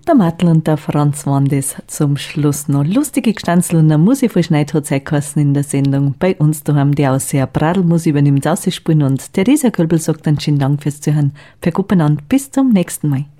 Der Mattel und der Franz waren das zum Schluss noch. Lustige Gestanzel und eine Musik von Schneidholzheikassen in der Sendung. Bei uns daheim die Ausseher Bradelmusik übernimmt Ausspielen und Theresa Kölbel sagt dann schönen Dank fürs Zuhören. Verkuppen an, bis zum nächsten Mal.